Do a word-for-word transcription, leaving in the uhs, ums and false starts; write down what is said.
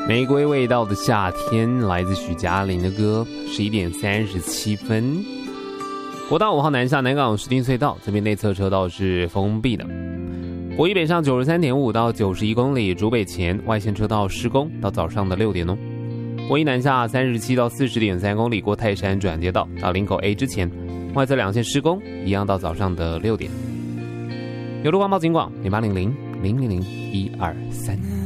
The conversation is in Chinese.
玫瑰味道的夏天，来自许佳玲的歌。十一点三十七分，国道五号南下南港石碇隧道这边内侧车道是封闭的。国一北上九十三点五到九十一公里，竹北前外线车道施工到早上的六点哦。国一南下三十七到四十点三公里，过泰山转接道到林口 A 之前，外侧两线施工，一样到早上的六点。有路况报警广零八零零零零零一二三。